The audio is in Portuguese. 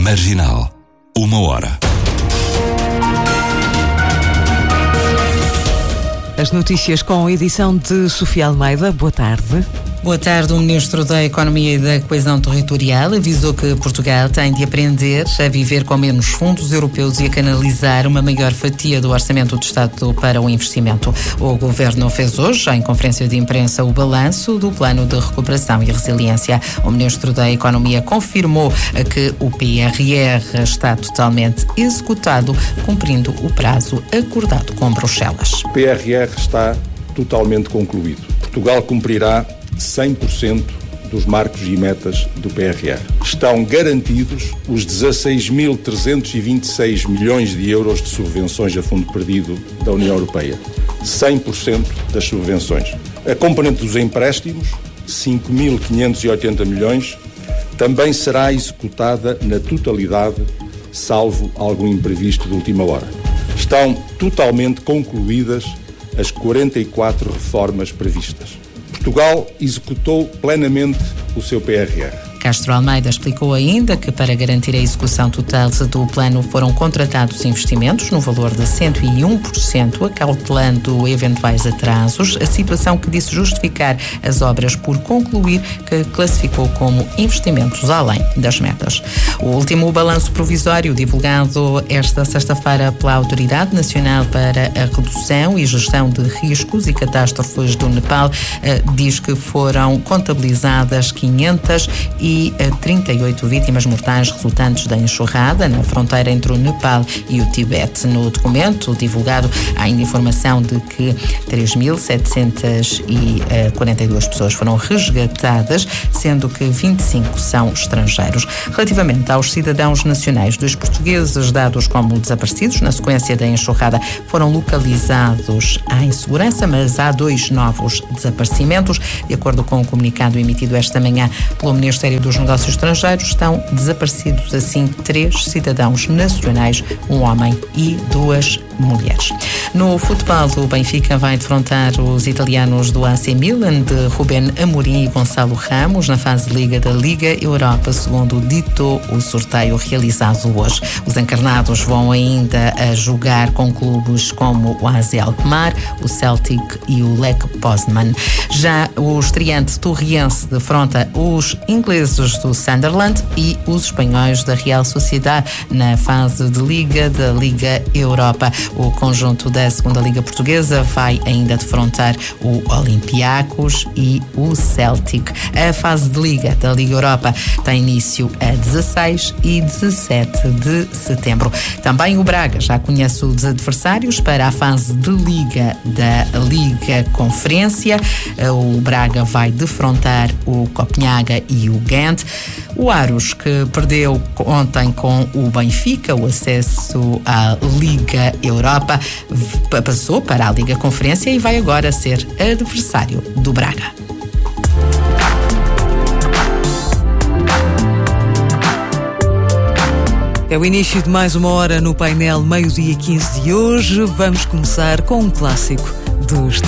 Marginal. 1h. As notícias com a edição de Sofia Almeida. Boa tarde. Boa tarde. O Ministro da Economia e da Coesão Territorial avisou que Portugal tem de aprender a viver com menos fundos europeus e a canalizar uma maior fatia do orçamento do Estado para o investimento. O Governo fez hoje, em conferência de imprensa, o balanço do Plano de Recuperação e Resiliência. O Ministro da Economia confirmou que o PRR está totalmente executado, cumprindo o prazo acordado com Bruxelas. O PRR está totalmente concluído. Portugal cumprirá 100% dos marcos e metas do PRR. Estão garantidos os 16.326 milhões de euros de subvenções a fundo perdido da União Europeia. 100% das subvenções. A componente dos empréstimos, 5.580 milhões, também será executada na totalidade, salvo algum imprevisto de última hora. Estão totalmente concluídas as 44 reformas previstas. Portugal executou plenamente o seu PRR. Castro Almeida explicou ainda que, para garantir a execução total do plano, foram contratados investimentos no valor de 101%, acautelando eventuais atrasos, a situação que disse justificar as obras por concluir, que classificou como investimentos além das metas. O último balanço provisório, divulgado esta sexta-feira pela Autoridade Nacional para a Redução e Gestão de Riscos e Catástrofes do Nepal, diz que foram contabilizadas 538 vítimas mortais resultantes da enxurrada na fronteira entre o Nepal e o Tibete. No documento divulgado, há ainda informação de que 3.742 pessoas foram resgatadas, sendo que 25 são estrangeiros. Relativamente aos cidadãos nacionais, 2 portugueses dados como desaparecidos na sequência da enxurrada foram localizados em segurança, mas há 2 novos desaparecimentos. De acordo com o comunicado emitido esta manhã pelo Ministério dos Negócios Estrangeiros, estão desaparecidos assim 3 cidadãos nacionais, um homem e 2 mulheres. No futebol, o Benfica vai defrontar os italianos do AC Milan de Rubén Amorim e Gonçalo Ramos na fase de Liga da Liga Europa, segundo ditou o sorteio realizado hoje. Os encarnados vão ainda a jogar com clubes como o AZ Alkmaar, o Celtic e o Lech Poznan. Já o estreante torriense defronta os ingleses do Sunderland e os espanhóis da Real Sociedad na fase de Liga da Liga Europa. O conjunto da segunda Liga Portuguesa vai ainda defrontar o Olympiacos e o Celtic. A fase de Liga da Liga Europa tem início a 16 e 17 de setembro. Também o Braga já conhece os adversários para a fase de Liga da Liga Conferência. O Braga vai defrontar o Copenhaga e o Ghent. O Aros, que perdeu ontem com o Benfica o acesso à Liga Europa, passou para a Liga Conferência e vai agora ser adversário do Braga. É o início de mais uma hora no painel meio-dia 15 de hoje. Vamos começar com um clássico dos